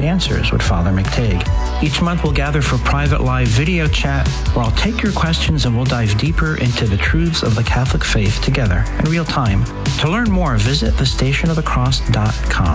Right Answers with Father McTague. Each month we'll gather for private live video chat where I'll take your questions and we'll dive deeper into the truths of the Catholic faith together in real time. To learn more, visit thestationofthecross.com.